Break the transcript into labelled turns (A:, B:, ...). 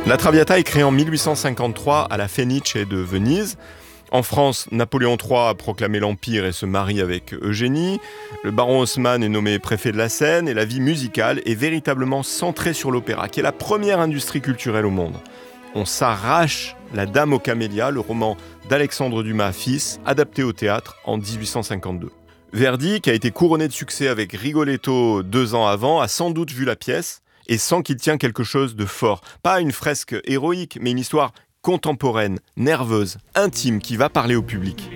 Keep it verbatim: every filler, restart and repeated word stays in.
A: La Traviata est créée en mille huit cent cinquante-trois à la Fenice de Venise. En France, Napoléon trois a proclamé l'Empire et se marie avec Eugénie. Le baron Haussmann est nommé préfet de la Seine et la vie musicale est véritablement centrée sur l'opéra, qui est la première industrie culturelle au monde. On s'arrache La Dame aux Camélias, le roman d'Alexandre Dumas fils, adapté au théâtre en dix-huit cent cinquante-deux. Verdi, qui a été couronné de succès avec Rigoletto deux ans avant, a sans doute vu la pièce et sent qu'il tient quelque chose de fort. Pas une fresque héroïque, mais une histoire contemporaine, nerveuse, intime, qui va parler au public.